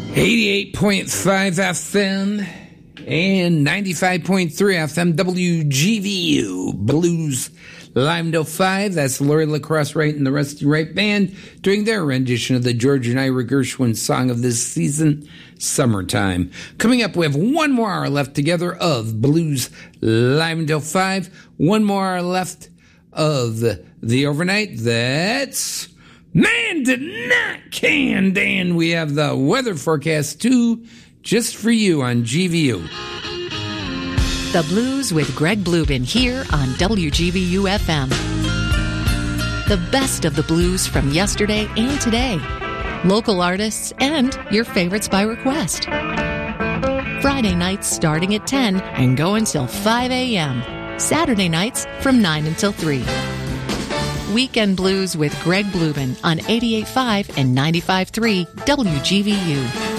88.5 FM and 95.3 FM WGVU Blues Live until 5. That's Lori LaCrosse Wright and the Rusty Wright Band doing their rendition of the George and Ira Gershwin song of this season, Summertime. Coming up, we have one more hour left together of Blues Live until 5. One more hour left of the overnight. That's Man Did Not Can Dan. We have the weather forecast too, just for you on GVU. The Blues with Greg Blubin here on WGVU FM. The best of the blues from yesterday and today. Local artists and your favorites by request. Friday nights starting at 10 and go until 5 a.m. Saturday nights from 9 until 3. Weekend Blues with Greg Blubin on 88.5 and 95.3 WGVU.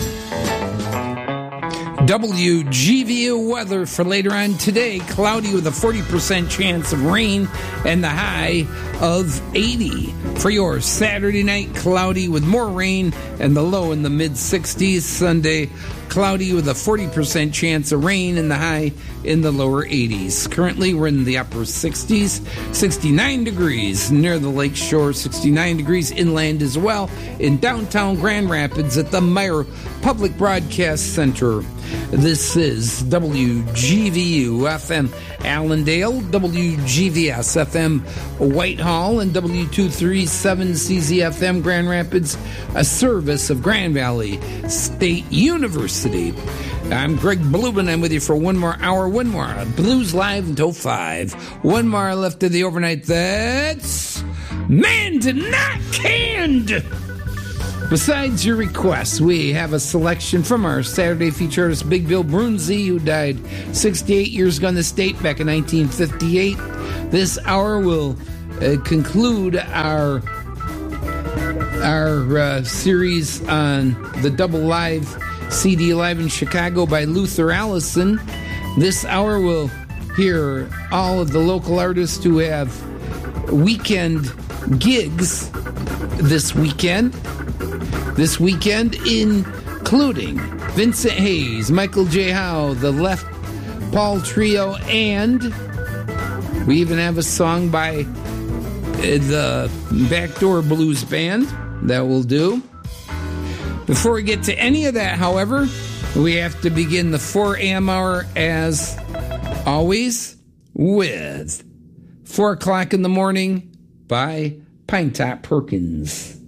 WGVU weather for later on today. Cloudy with a 40% chance of rain and the high of 80. For your Saturday night, cloudy with more rain and the low in the mid-60s. Sunday, cloudy with a 40% chance of rain and the high in the lower 80s. Currently, we're in the upper 60s. 69 degrees near the lake shore. 69 degrees inland as well in downtown Grand Rapids at the Meyer Public Broadcast Center. This is WGVU FM Allendale, WGVS FM Whitehall, and W237 CZFM Grand Rapids, a service of Grand Valley State University. I'm Greg Blubin. I'm with you for one more hour. Blues Live until 5. One more left of the overnight. That's Man Did Not Canned. Besides your requests, we have a selection from our Saturday feature artist, Big Bill Brunzi, who died 68 years ago in the state back in 1958. This hour will conclude our series on the double live CD Live in Chicago by Luther Allison. This hour will hear all of the local artists who have weekend gigs this weekend, including Vincent Hayes, Michael J. Howe, the Left Paul Trio, and we even have a song by the Backdoor Blues Band that will do. Before we get to any of that, however, we have to begin the 4 a.m. hour as always with 4 o'clock in the morning by Pinetop Perkins.